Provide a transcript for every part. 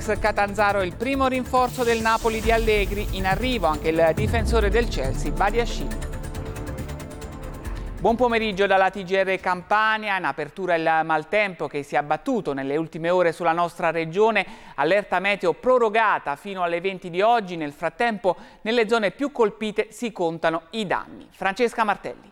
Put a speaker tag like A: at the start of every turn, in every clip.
A: dell'ex Catanzaro il primo rinforzo del Napoli di Allegri, in arrivo anche il difensore del Chelsea, Badiashile. Buon pomeriggio dalla TGR Campania, in apertura il maltempo che si è abbattuto nelle ultime ore sulla nostra regione, allerta meteo prorogata fino alle 20 di oggi, nel frattempo nelle zone più colpite si contano i danni. Francesca Martelli.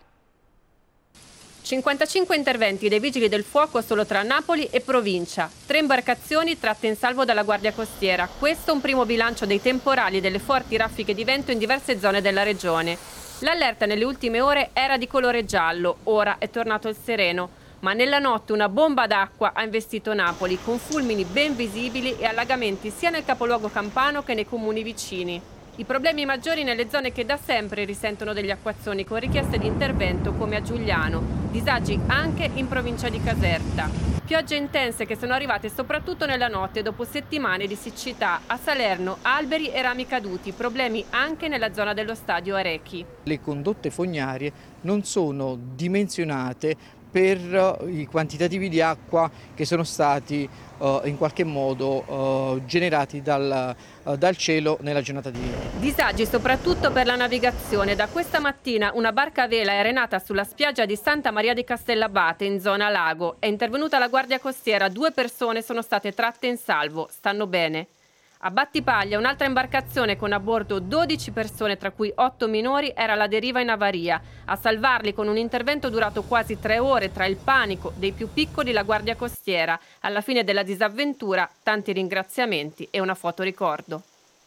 B: 55 interventi dei Vigili del Fuoco solo tra Napoli e provincia, 3 imbarcazioni tratte in salvo dalla Guardia Costiera. Questo è un primo bilancio dei temporali e delle forti raffiche di vento in diverse zone della regione. L'allerta nelle ultime ore era di colore giallo, ora è tornato il sereno, ma nella notte una bomba d'acqua ha investito Napoli con fulmini ben visibili e allagamenti sia nel capoluogo campano che nei comuni vicini. I problemi maggiori nelle zone che da sempre risentono degli acquazzoni con richieste di intervento come a Giugliano, disagi anche in provincia di Caserta. Piogge intense che sono arrivate soprattutto nella notte dopo settimane di siccità. A Salerno alberi e rami caduti, problemi anche nella zona dello stadio Arechi.
C: Le condotte fognarie non sono dimensionate per i quantitativi di acqua che sono stati in qualche modo generati dal cielo nella giornata di ieri.
B: Disagi soprattutto per la navigazione. Da questa mattina una barca a vela è arenata sulla spiaggia di Santa Maria di Castellabate in zona lago. È intervenuta la Guardia Costiera, 2 persone sono state tratte in salvo, stanno bene. A Battipaglia un'altra imbarcazione con a bordo 12 persone, tra cui 8 minori, era alla deriva in avaria. A salvarli con un intervento durato quasi 3 ore tra il panico dei più piccoli e la Guardia Costiera. Alla fine della disavventura tanti ringraziamenti e una foto ricordo.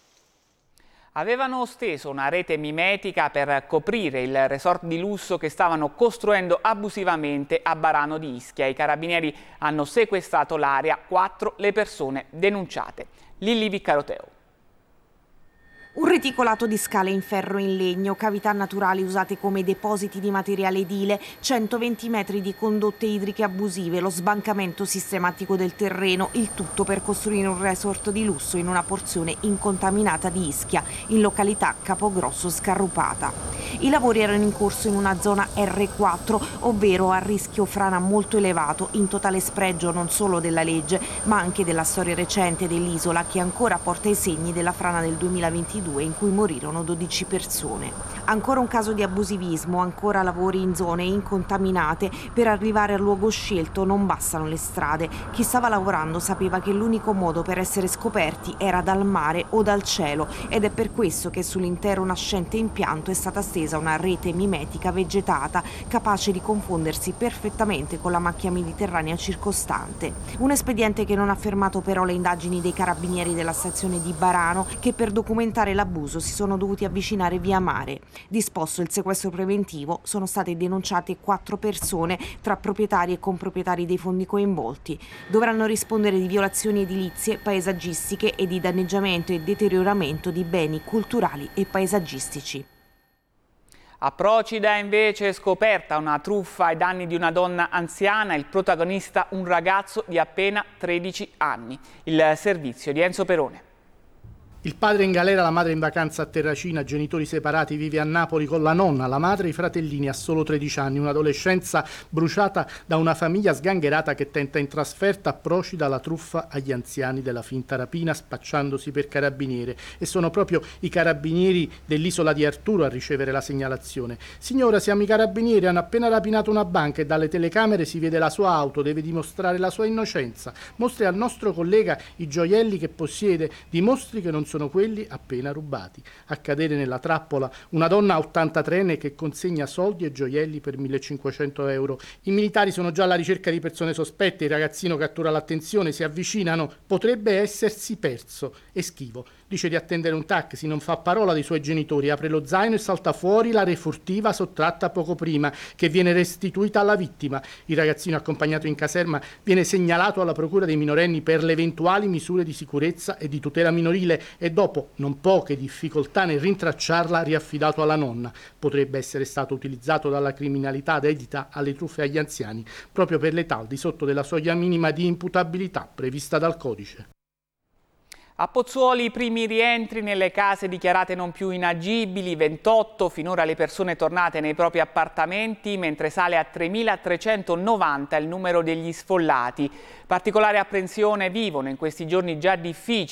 A: Avevano steso una rete mimetica per coprire il resort di lusso che stavano costruendo abusivamente a Barano di Ischia. I carabinieri hanno sequestrato l'area, 4 le persone denunciate. Lilli Viccaroteo.
D: Un reticolato di scale in ferro e in legno, cavità naturali usate come depositi di materiale edile, 120 metri di condotte idriche abusive, lo sbancamento sistematico del terreno, il tutto per costruire un resort di lusso in una porzione incontaminata di Ischia, in località Capogrosso Scarrupata. I lavori erano in corso in una zona R4, ovvero a rischio frana molto elevato, in totale spregio non solo della legge, ma anche della storia recente dell'isola che ancora porta i segni della frana del 2022. In cui morirono 12 persone. Ancora un caso di abusivismo, ancora lavori in zone incontaminate. Per arrivare al luogo scelto non bastano le strade. Chi stava lavorando sapeva che l'unico modo per essere scoperti era dal mare o dal cielo, ed è per questo che sull'intero nascente impianto è stata stesa una rete mimetica vegetata capace di confondersi perfettamente con la macchia mediterranea circostante. Un espediente che non ha fermato però le indagini dei carabinieri della stazione di Barano, che per documentare l'abuso si sono dovuti avvicinare via mare. Disposto il sequestro preventivo, sono state denunciate 4 persone tra proprietari e comproprietari dei fondi coinvolti. Dovranno rispondere di violazioni edilizie, paesaggistiche e di danneggiamento e deterioramento di beni culturali e paesaggistici.
A: A Procida invece è scoperta una truffa ai danni di una donna anziana, il protagonista un ragazzo di appena 13 anni. Il servizio di Enzo Perone.
E: Il padre in galera, la madre in vacanza a Terracina, genitori separati, vive a Napoli con la nonna, la madre e i fratellini, a solo 13 anni. Un'adolescenza bruciata da una famiglia sgangherata che tenta in trasferta a Procida la truffa agli anziani della finta rapina, spacciandosi per carabiniere. E sono proprio i carabinieri dell'isola di Arturo a ricevere la segnalazione. Signora, siamo i carabinieri, hanno appena rapinato una banca e dalle telecamere si vede la sua auto, deve dimostrare la sua innocenza. Mostri al nostro collega i gioielli che possiede, dimostri che non sono quelli appena rubati. A cadere nella trappola una donna 83enne che consegna soldi e gioielli per 1.500 euro. I militari sono già alla ricerca di persone sospette, il ragazzino cattura l'attenzione, si avvicinano, potrebbe essersi perso. È schivo, dice di attendere un taxi, non fa parola dei suoi genitori, apre lo zaino e salta fuori la refurtiva sottratta poco prima, che viene restituita alla vittima. Il ragazzino accompagnato in caserma viene segnalato alla procura dei minorenni per le eventuali misure di sicurezza e di tutela minorile e dopo non poche difficoltà nel rintracciarla riaffidato alla nonna. Potrebbe essere stato utilizzato dalla criminalità dedita alle truffe agli anziani, proprio per l'età al di sotto della soglia minima di imputabilità prevista dal codice.
A: A Pozzuoli i primi rientri nelle case dichiarate non più inagibili, 28, finora le persone tornate nei propri appartamenti, mentre sale a 3.390 il numero degli sfollati. Particolare apprensione vivono in questi giorni già difficili